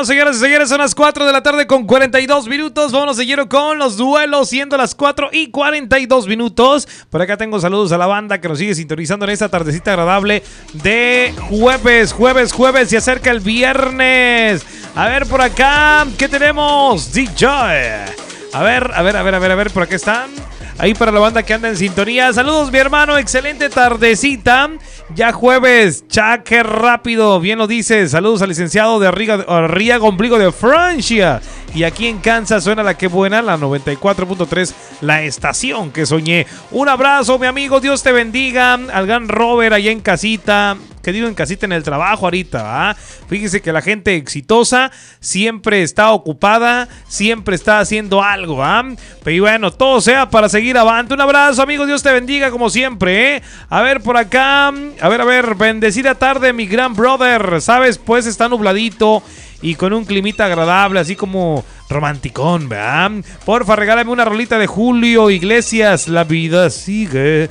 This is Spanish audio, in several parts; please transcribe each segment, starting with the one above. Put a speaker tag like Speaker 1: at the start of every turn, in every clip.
Speaker 1: Bueno, señoras y señores, son las 4 de la tarde con 42 minutos. Vámonos de lleno con los duelos, siendo las 4 y 42 minutos. Por acá tengo saludos a la banda que nos sigue sintonizando en esta tardecita agradable de jueves. Se acerca el viernes. A ver, por acá, ¿qué tenemos? DJ. A ver, por acá están. Ahí para la banda que anda en sintonía. Saludos, mi hermano, excelente tardecita. Ya jueves, chaque rápido, bien lo dices. Saludos al licenciado de Arriaga, Ombligo de Francia. Y aquí en Kansas suena la que buena, la 94.3, la estación que soñé. Un abrazo, mi amigo, Dios te bendiga. Al gran Robert allá en casita. Que digo en casita en el trabajo ahorita, ¿ah? Fíjese que la gente exitosa siempre está ocupada, siempre está haciendo algo, ¿ah? Pero bueno, todo sea para seguir avante. Un abrazo, amigo, Dios te bendiga como siempre, ¿eh? A ver, por acá, a ver, bendecida tarde, mi gran brother, ¿sabes? Pues está nubladito y con un climita agradable, así como romanticón, ¿verdad? Porfa, regálame una rolita de Julio Iglesias, La vida sigue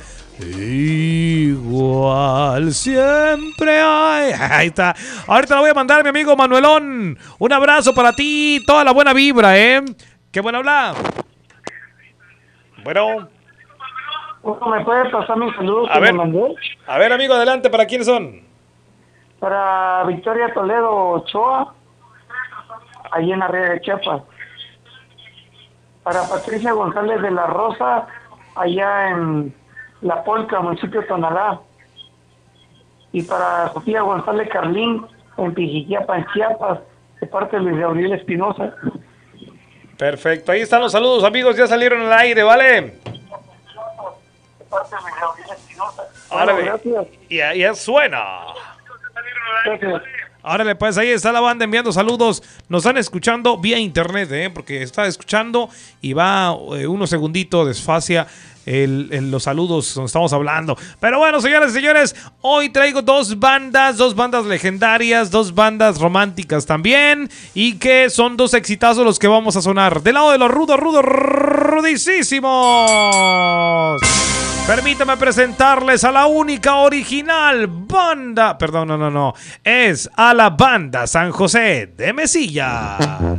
Speaker 1: igual siempre hay. Ahí está. Ahorita la voy a mandar a mi amigo Manuelón. Un abrazo para ti. Toda la buena vibra, ¿eh? Qué bueno hablar. Bueno.
Speaker 2: ¿Me puede pasar mis saludos que me mandé?
Speaker 1: A ver, amigo, adelante. ¿Para quiénes son?
Speaker 2: Para Victoria Toledo Ochoa, allí en Arriaga, Chiapas. Para Patricia González de la Rosa, allá en La Polca, municipio de Tonalá. Y para Sofía González Carlín, en Pijiquiapa, en Chiapas, de parte de Luis Gabriel Espinosa.
Speaker 1: Perfecto, ahí están los saludos, amigos, ya salieron al aire, ¿vale?
Speaker 2: De parte de Luis Gabriel Espinosa.
Speaker 1: Órale, ya suena.
Speaker 2: Gracias.
Speaker 1: Órale, pues ahí está la banda enviando saludos. Nos están escuchando vía internet, porque está escuchando y va unos segunditos desfacia los saludos donde estamos hablando. Pero bueno, señoras y señores, hoy traigo dos bandas legendarias, dos bandas románticas también, y que son dos exitazos los que vamos a sonar. Del lado de los rudísimos. Permítame presentarles a la única original banda. Perdón, no. Es a la banda San José de Mesilla.